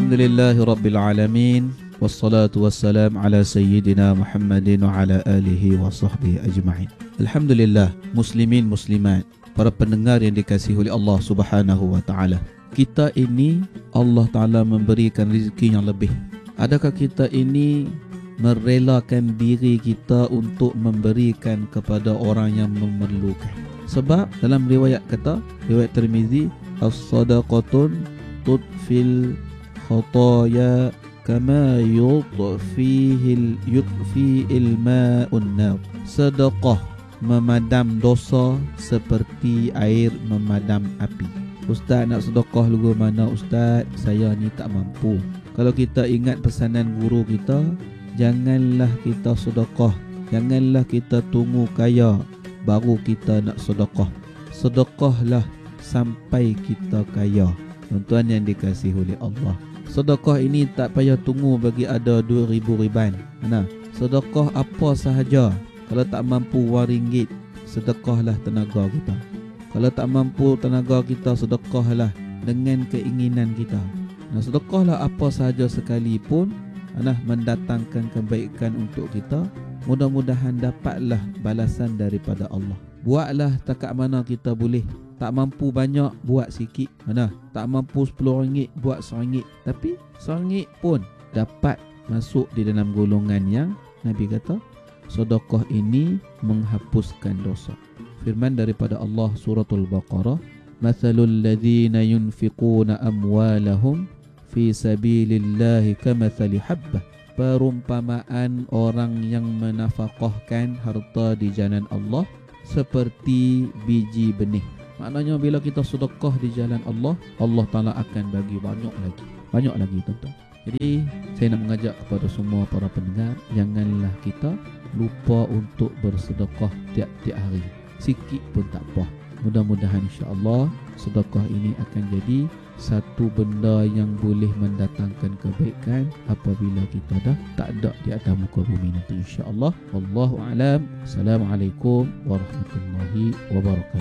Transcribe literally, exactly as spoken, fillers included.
Alhamdulillahi Rabbil Alamin. Wassalatu wassalam ala Sayyidina Muhammadin wa ala alihi wa sahbihi ajma'in. Alhamdulillah, muslimin muslimat, para pendengar yang dikasihi oleh Allah Subhanahu wa taala. Kita ini Allah Taala memberikan rezeki yang lebih. Adakah kita ini merelakan diri kita untuk memberikan kepada orang yang memerlukan? Sebab dalam riwayat kata, riwayat Tirmizi, as-sadaqatun tudfil khataya kama yudfihil yudfil ma'un nar. Sedekah memadam dosa seperti air memadam api. Ustaz, nak sedekah lugu mana Ustaz? Saya ni tak mampu. Kalau kita ingat pesanan guru kita, janganlah kita sedekah, janganlah kita tunggu kaya baru kita nak sedekah. Sedekahlah sampai kita kaya. Tuan-tuan yang dikasihi oleh Allah, sedekah ini tak payah tunggu bagi ada dua ribu riban. Mana? Sedekah apa sahaja. Kalau tak mampu wang ringgit, sedekahlah tenaga kita. Kalau tak mampu tenaga kita, sedekahlah dengan keinginan kita. Nah, sedekahlah apa sahaja sekalipun, nah, mendatangkan kebaikan untuk kita. Mudah-mudahan dapatlah balasan daripada Allah. Buatlah takat mana kita boleh. Tak mampu banyak, buat sikit. Mana? Tak mampu sepuluh ringgit, buat seringgit. Tapi seringgit pun dapat masuk di dalam golongan yang Nabi kata, sedekah ini menghapuskan dosa. Firman daripada Allah suratul Baqarah, "Mathalul ladzina yunfiquna amwalahum fi sabilillahi kamathali habbah." Perumpamaan orang yang menafkahkan harta di jalan Allah seperti biji benih. Maknanya bila kita sedekah di jalan Allah, Allah Ta'ala akan bagi banyak lagi. Banyak lagi, tuan-tuan. Jadi saya nak mengajak kepada semua para pendengar, janganlah kita lupa untuk bersedekah tiap-tiap hari. Sikit pun tak apa. Mudah-mudahan insya-Allah sedekah ini akan jadi satu benda yang boleh mendatangkan kebaikan apabila kita dah tak ada di atas muka bumi nanti insya-Allah. Wallahu a'lam. Assalamualaikum warahmatullahi wabarakatuh.